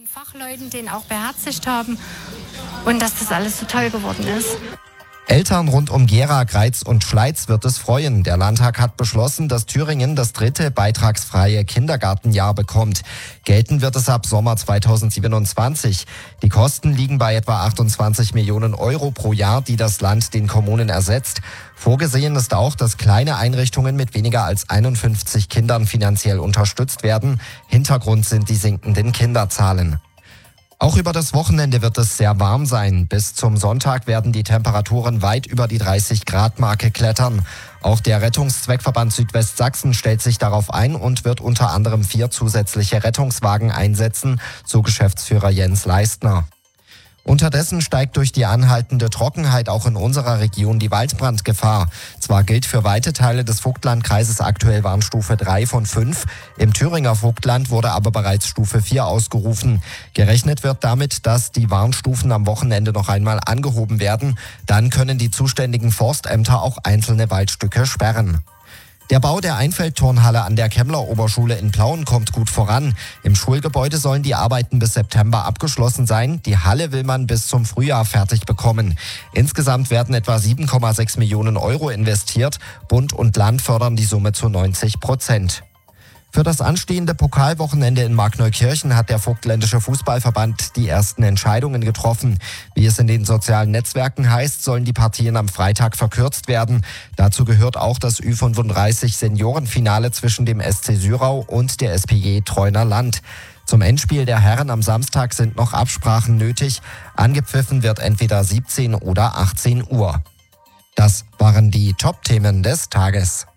den Fachleuten den auch beherzigt haben und dass das alles so toll geworden ist. Eltern rund um Gera, Greiz und Schleiz wird es freuen. Der Landtag hat beschlossen, dass Thüringen das 3. beitragsfreie Kindergartenjahr bekommt. Gelten wird es ab Sommer 2027. Die Kosten liegen bei etwa 28 Millionen Euro pro Jahr, die das Land den Kommunen ersetzt. Vorgesehen ist auch, dass kleine Einrichtungen mit weniger als 51 Kindern finanziell unterstützt werden. Hintergrund sind die sinkenden Kinderzahlen. Auch über das Wochenende wird es sehr warm sein. Bis zum Sonntag werden die Temperaturen weit über die 30-Grad-Marke klettern. Auch der Rettungszweckverband Südwestsachsen stellt sich darauf ein und wird unter anderem 4 zusätzliche Rettungswagen einsetzen, so Geschäftsführer Jens Leistner. Unterdessen steigt durch die anhaltende Trockenheit auch in unserer Region die Waldbrandgefahr. Zwar gilt für weite Teile des Vogtlandkreises aktuell Warnstufe 3 von 5, im Thüringer Vogtland wurde aber bereits Stufe 4 ausgerufen. Gerechnet wird damit, dass die Warnstufen am Wochenende noch einmal angehoben werden. Dann können die zuständigen Forstämter auch einzelne Waldstücke sperren. Der Bau der Einfeldturnhalle an der Kemmler-Oberschule in Plauen kommt gut voran. Im Schulgebäude sollen die Arbeiten bis September abgeschlossen sein. Die Halle will man bis zum Frühjahr fertig bekommen. Insgesamt werden etwa 7,6 Millionen Euro investiert. Bund und Land fördern die Summe zu 90%. Für das anstehende Pokalwochenende in Markneukirchen hat der Vogtländische Fußballverband die ersten Entscheidungen getroffen. Wie es in den sozialen Netzwerken heißt, sollen die Partien am Freitag verkürzt werden. Dazu gehört auch das Ü35 Seniorenfinale zwischen dem SC Syrau und der SPJ Treuner Land. Zum Endspiel der Herren am Samstag sind noch Absprachen nötig. Angepfiffen wird entweder 17 oder 18 Uhr. Das waren die Top-Themen des Tages.